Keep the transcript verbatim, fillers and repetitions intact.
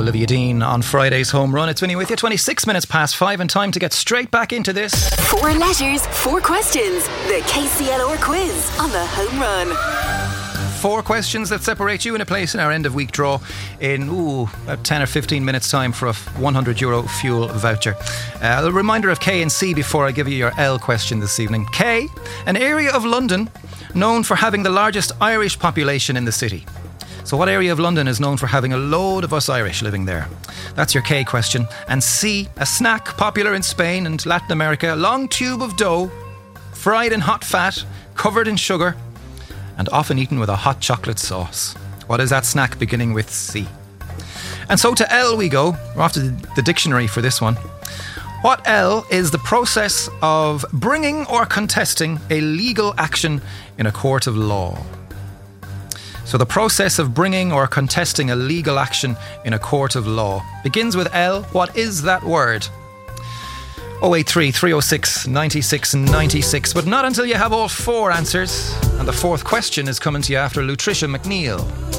Olivia Dean on Friday's Home Run. It's Vinny with you, twenty-six minutes past five, and time to get straight back into this. Four letters, four questions. The K C L R quiz on the Home Run. Four questions that separate you in a place in our end of week draw in ooh, about ten or fifteen minutes time for a one hundred euro fuel voucher. Uh, a reminder of K and C before I give you your L question this evening. K, an area of London known for having the largest Irish population in the city. So what area of London is known for having a load of us Irish living there? That's your K question. And C, a snack popular in Spain and Latin America, a long tube of dough, fried in hot fat, covered in sugar, and often eaten with a hot chocolate sauce. What is that snack beginning with C? And so to L we go. We're off to the dictionary for this one. What L is the process of bringing or contesting a legal action in a court of law? So the process of bringing or contesting a legal action in a court of law begins with L. What is that word? oh eight three, three oh six, nine six nine six. But not until you have all four answers. And the fourth question is coming to you after Lutricia McNeil.